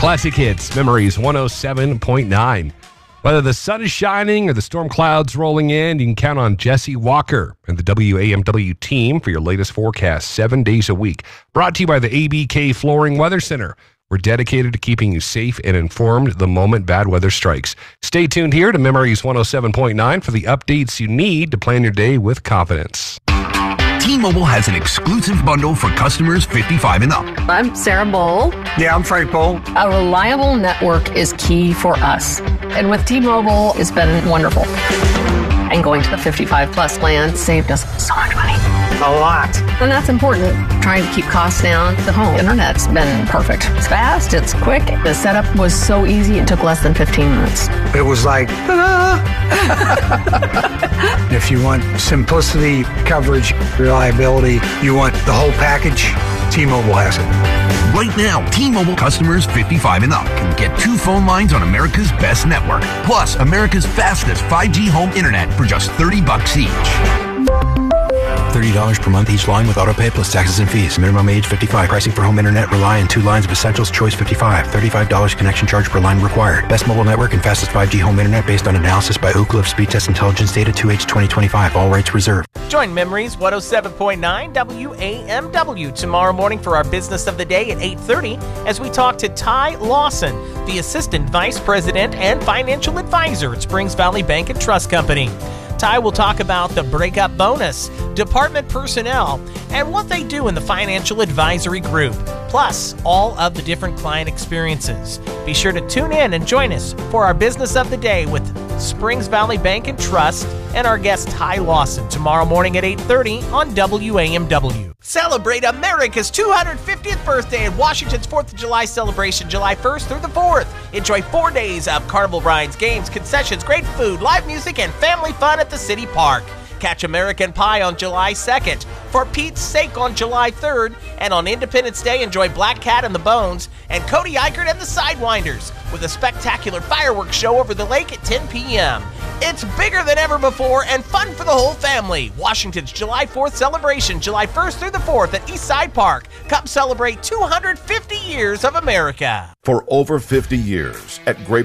Classic Hits, Memories 107.9. Whether the sun is shining or the storm clouds rolling in, you can count on Jesse Walker and the WAMW team for your latest forecast 7 days a week. Brought to you by the ABK Flooring Weather Center. We're dedicated to keeping you safe and informed the moment bad weather strikes. Stay tuned here to Memories 107.9 for the updates you need to plan your day with confidence. T-Mobile has an exclusive bundle for customers 55 and up. I'm Sarah Bowl. Yeah, I'm Frank Bowl. A reliable network is key for us. And with T-Mobile, it's been wonderful. And going to the 55 plus plan saved us so much money. A lot. And that's important. Trying to keep costs down. The home internet's been perfect. It's fast, it's quick. The setup was so easy, it took less than 15 minutes. It was like, ta-da! If you want simplicity, coverage, reliability, you want the whole package, T-Mobile has it. Right now, T-Mobile customers 55 and up can get 2 phone lines on America's best network, plus America's fastest 5G home internet for just $30 each. $30 per month each line with autopay plus taxes and fees. Minimum age 55. Pricing for home internet rely on 2 lines of Essentials Choice 55. $35 connection charge per line required. Best mobile network and fastest 5G home internet based on analysis by Oak Cliff Speed Test Intelligence Data 2H 2025. All rights reserved. Join Memories 107.9 WAMW tomorrow morning for our Business of the Day at 8:30 as we talk to Ty Lawson, the Assistant Vice President and Financial Advisor at Springs Valley Bank and Trust Company. Ty will talk about the breakup bonus, department personnel, and what they do in the financial advisory group, plus all of the different client experiences. Be sure to tune in and join us for our Business of the Day with Springs Valley Bank and Trust and our guest Ty Lawson tomorrow morning at 8:30 on WAMW. Celebrate America's 250th birthday at Washington's 4th of July celebration, July 1st through the 4th. Enjoy 4 days of carnival rides, games, concessions, great food, live music, and family fun at the City Park. Catch American Pie on July 2nd. For Pete's Sake on July 3rd. And on Independence Day, enjoy Black Cat and the Bones and Cody Eichert and the Sidewinders with a spectacular fireworks show over the lake at 10 p.m. It's bigger than ever before and fun for the whole family. Washington's July 4th celebration, July 1st through the 4th at Eastside Park. Come celebrate 250 years of America. For over 50 years at Great